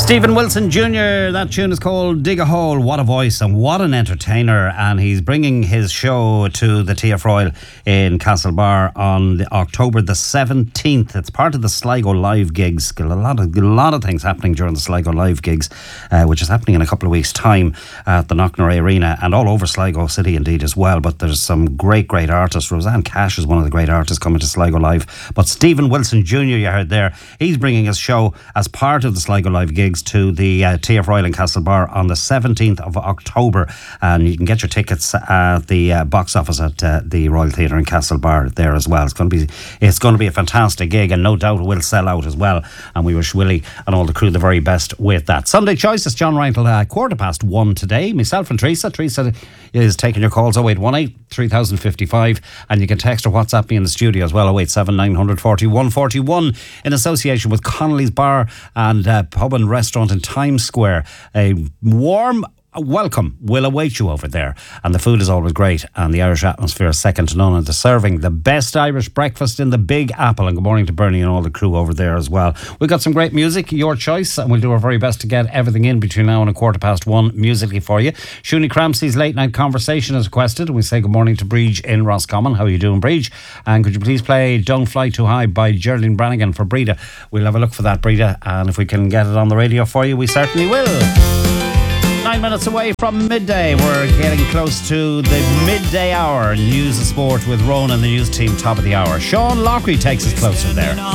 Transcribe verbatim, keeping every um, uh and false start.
Stephen Wilson Junior That tune is called Dig a Hole. What a voice and what an entertainer. And he's bringing his show to the Tia Royal in Castlebar on the October the seventeenth. It's part of the Sligo Live gigs. A lot of, a lot of things happening during the Sligo Live gigs, uh, which is happening in a couple of weeks' time at the Knocknarea Arena and all over Sligo City indeed as well. But there's some great, great artists. Roseanne Cash is one of the great artists coming to Sligo Live. But Stephen Wilson Junior, you heard there, he's bringing his show as part of the Sligo Live gigs to the uh, Tia Royal in Castlebar on the seventeenth of October, and you can get your tickets at the uh, box office at uh, the Royal Theatre in Castlebar there as well. It's going to be it's going to be a fantastic gig, and no doubt it will sell out as well, and we wish Willie and all the crew the very best with that. Sunday Choice is John Reintel, uh, quarter past one today. Myself and Teresa. Teresa is taking your calls oh eight one eight, three thousand fifty-five, and you can text or WhatsApp me in the studio as well, oh eight seven, nine four one, one four one, in association with Connolly's Bar and uh, Pub and Restaurant in Times Square. A warm welcome will await you over there, and the food is always great, and the Irish atmosphere is second to none, and they're serving the best Irish breakfast in the Big Apple. And good morning to Bernie and all the crew over there as well. We've got some great music, your choice, and we'll do our very best to get everything in between now and a quarter past one musically for you. Shuni Cramsey's late night conversation is requested, and we say good morning to Breege in Roscommon. How are you doing, Breege? And could you please play Don't Fly Too High by Geraldine Brannigan for Breda? We'll have a look for that, Breda, and if we can get it on the radio for you, we certainly will. Nine minutes away from midday. We're getting close to the midday hour. News and sport with Ronan and the news team, top of the hour. Sean Lockery takes us closer there.